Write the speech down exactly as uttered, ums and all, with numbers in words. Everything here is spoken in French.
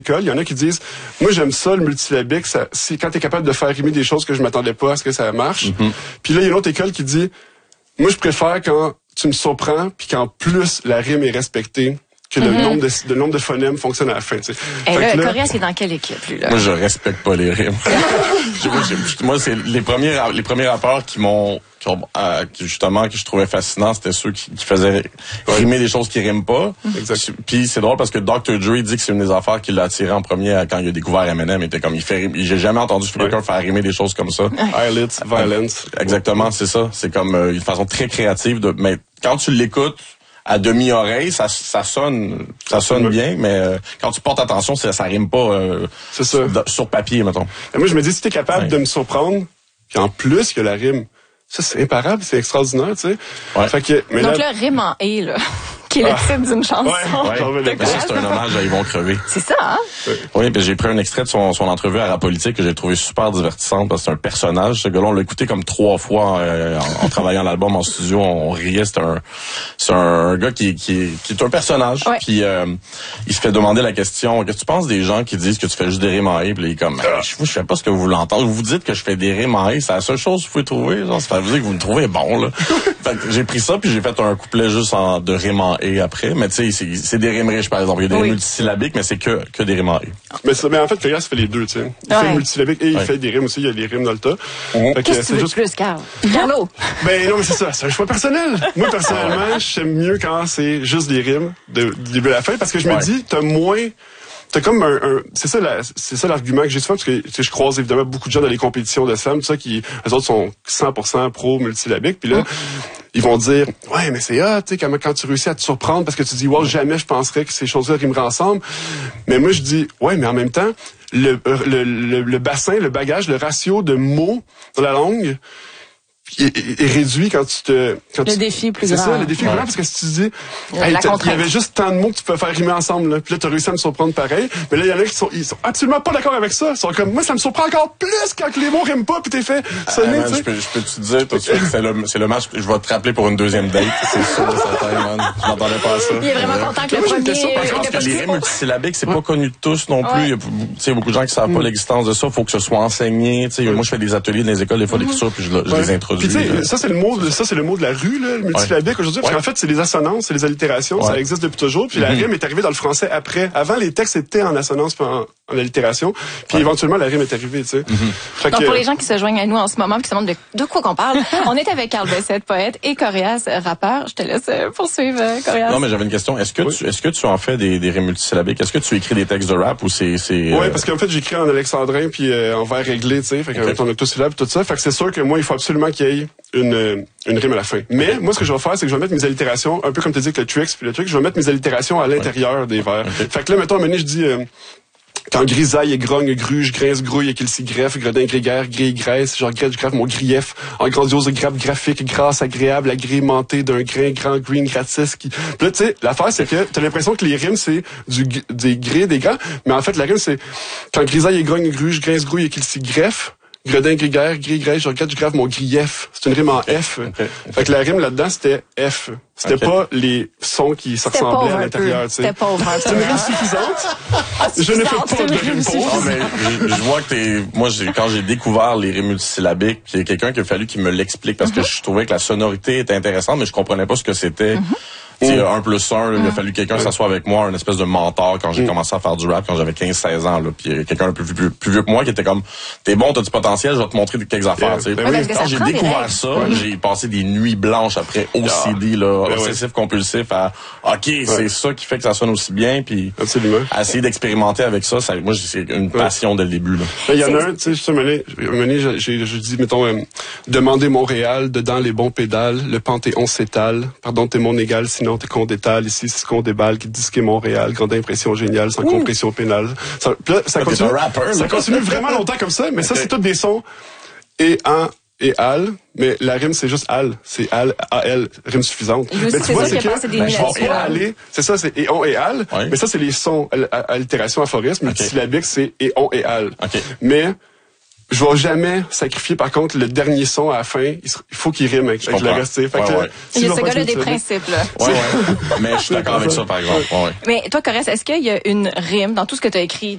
Il y en a qui disent, moi j'aime ça le multisyllabique, ça, si quand t'es capable de faire rimer des choses que je m'attendais pas à ce que ça marche. Mm-hmm. Puis là il y a une autre école qui dit, moi je préfère quand tu me surprends puis qu'en plus la rime est respectée, que mm-hmm. le nombre de le nombre de phonèmes fonctionne à la fin. Tu sais. Et là, là Corias, c'est dans quelle équipe lui là? Moi je respecte pas les rimes. moi, moi c'est les premiers les premiers rappeurs qui m'ont Qui ont, euh, justement que je trouvais fascinant, c'était ceux qui, qui faisaient rimer des choses qui riment pas. Exact. Puis c'est drôle parce que docteur Dre dit que c'est une des affaires qui l'a attiré en premier quand il a découvert Eminem. Il était comme il fait j'ai jamais entendu quelqu'un ouais. faire rimer des choses comme ça. Eyelids, violence. Exactement, c'est ça. C'est comme euh, une façon très créative de. Mais quand tu l'écoutes à demi-oreille, ça, ça sonne, ça sonne bien, mais euh, quand tu portes attention, ça, ça rime pas euh, c'est ça. De, sur papier, mettons. Et moi je me dis si t'es capable ouais. de me surprendre, puis en plus que la rime. Ça, c'est imparable, c'est extraordinaire, tu sais. Ouais. Fait que, mais donc là, là, rime en et, là, qui est le titre d'une chanson. Ouais, ouais. Mais ça, c'est un hommage à Ils vont crever. C'est ça, hein? Oui, puis j'ai pris un extrait de son, son entrevue à Rap Politique que j'ai trouvé super divertissante parce que c'est un personnage. Ce gars-là, on l'a écouté comme trois fois euh, en, en travaillant l'album en studio. On riait. C'est un, c'est un gars qui, qui, qui est un personnage. Ouais. Puis euh, il se fait demander la question, qu'est-ce que tu penses des gens qui disent que tu fais juste des rimes en et? Puis il est comme, je, je sais pas ce que vous voulez entendre. Vous dites que je fais des rimes en et, c'est la seule chose que vous pouvez trouver. Genre, ça veut dire que vous me trouvez bon, là. Fait que j'ai pris ça puis j'ai fait un couplet juste en, de rimes en et après. Mais tu sais, c'est, c'est des rimes riches, par exemple. Il y a des oui. rimes multisyllabiques, mais c'est que, que des rimes en et. Mais, mais en fait, Corias fait les deux, tu sais. Il ouais. fait le multisyllabique et il ouais. fait des rimes aussi. Il y a des rimes dans le tas. Mmh. Fait que, Qu'est-ce que tu veux juste... plus, Carl? Carlo? Ben non, mais c'est ça. C'est un choix personnel. Moi, personnellement, j'aime mieux quand c'est juste des rimes de, du début à la fin parce que je me ouais. dis, t'as moins... T'as comme un, un c'est ça la, c'est ça l'argument que j'ai souvent parce que tu sais, je croise évidemment beaucoup de gens dans les compétitions de slam, tout ça qui eux autres sont cent pour cent pro multisyllabique puis là mmh. ils vont dire ouais mais c'est ah tu sais quand, quand tu réussis à te surprendre parce que tu dis wow jamais je penserais que ces choses-là rimeraient ensemble. Mais moi je dis ouais mais en même temps le le le, le bassin, le bagage, le ratio de mots dans la langue Est, est réduit quand tu te... Quand le tu, défi plus c'est grand. C'est ça, le défi ouais. grand, parce que si tu dis... Hey, il y avait juste tant de mots que tu peux faire rimer ensemble, là. Puis là, tu as réussi à me surprendre pareil. Mais là, il y en a qui sont, ils sont absolument pas d'accord avec ça. Ils sont comme, moi, ça me surprend encore plus quand les mots riment pas, puis t'es fait sonner, ah, man, je peux, je peux te dire tout de suite que c'est le, c'est le match que je vais te rappeler pour une deuxième date. C'est sûr, certain, man. Je m'entendais pas à ça. Il est vraiment euh, content que le premier... Ça, parce que les rimes multisyllabiques, c'est pas connu de tous non plus. Il y a, tu sais, beaucoup de gens qui savent pas l'existence de ça. Faut que ce soit enseigné. Tu sais, moi, je fais des ateliers dans les écoles, des fois, d'écriture, puis je les introduis. Ça, c'est le mot, ça, c'est le mot de la rue, là, le multisyllabique ouais. aujourd'hui. Parce ouais. qu'en fait, c'est les assonances, c'est les allitérations. Ouais. Ça existe depuis toujours. Puis mm-hmm. la rime est arrivée dans le français après. Avant, les textes étaient en assonance puis en, en allitération. Puis ouais. éventuellement, la rime est arrivée, tu sais. Mm-hmm. Donc, que, pour les gens qui se joignent à nous en ce moment qui se demandent de, de quoi qu'on parle, on est avec Carl Bessette, poète, et Corias, rappeur. Je te laisse poursuivre, Corias. Non, mais j'avais une question. Est-ce que oui. tu, est-ce que tu en fais des, des rimes multisyllabiques? Est-ce que tu écris des textes de rap ou c'est, c'est, Oui, euh... parce qu'en fait, j'écris en alexandrin puis euh, en vers réglé, tu sais. Fait okay. qu'on a tous syllabes tout ça. Fait que c'est sûr que moi, il faut absolument qu'il y ait une, une rime à la fin. Mais moi, ce que je vais faire, c'est que je vais mettre mes allitérations, un peu comme tu dis avec le tricks puis le truc, je vais mettre mes allitérations à l'intérieur ouais. des vers. Okay. Fait que là, mettons, à un moment donné, je dis euh, quand grisaille et grogne, gruge, grince, grouille et qu'il s'y greffe, gredin, grégaire, grille, graisse, genre grette, grave mon grief, en grandiose grappe graphique, grâce agréable, agrémentée d'un grain, grand green, gratis. Qui... Puis là, tu sais, l'affaire, c'est que t'as l'impression que les rimes, c'est du des grès, des grands, mais en fait, la rime, c'est quand grisaille et grogne, gruge, grince, grouille et qu'il s'y greffe, Gredin, grégaire, gris, grèce, je regrette, je grave mon grief. C'est une rime en F. Okay, okay. Fait que la rime là-dedans, c'était F. C'était okay. pas les sons qui se ressemblaient à l'intérieur, tu sais. C'était pauvre un peu. C'est une rime suffisante. Je ne fais pas de rime pauvre. mais je, je vois que t'es, moi, j'ai, quand j'ai découvert les rimes multisyllabiques, il y a quelqu'un qui a fallu qu'il me l'explique parce mm-hmm. que je trouvais que la sonorité était intéressante, mais je comprenais pas ce que c'était. Mm-hmm. C'est mm. un plus un, là, mm. il a fallu quelqu'un qui s'assoie avec moi, un espèce de mentor quand j'ai mm. commencé à faire du rap quand j'avais quinze seize ans, là, puis quelqu'un un peu plus, plus, plus vieux que moi qui était comme t'es bon, t'as du potentiel, je vais te montrer quelques affaires, tu sais. Ben oui. Quand j'ai découvert ça, ouais. j'ai passé des nuits blanches après O C D là, ben obsessif ouais. compulsif à OK, ouais. c'est ça qui fait que ça sonne aussi bien puis absolument. Essayer d'expérimenter avec ça, ça moi c'est une passion ouais. dès le début là. Il y en a un, tu sais, je me j'ai je dis mettons euh, demander Montréal, dedans les bons pédales, le Panthéon s'étale, pardon, t'es mon égal sinon t'es con d'étal. Ici, c'est ce qu'on déballe, qui dit ce qu'est Montréal, grande impression géniale, sans Ouh. compression pénale. Ça, là, ça continue, rapper, ça continue vraiment longtemps comme ça, mais okay. ça, c'est tous des sons et en et al, mais la rime, c'est juste al. C'est al, A-L, rime suffisante. Je mais tu vois, c'est que, que ben, aller, c'est ça, c'est et on et al, ouais. mais ça, c'est les sons, allitération, aphorisme, okay. multisyllabique, c'est et on et al. Okay. Mais, je vais jamais sacrifier, par contre, le dernier son à la fin. Il faut qu'il rime avec, avec le reste. Fait ouais, que, ouais. Il y a ce gars-là des principes, là. Ouais, ouais. Mais je suis d'accord avec ça, par exemple. Ouais. Mais toi, Corias, est-ce qu'il y a une rime dans tout ce que tu as écrit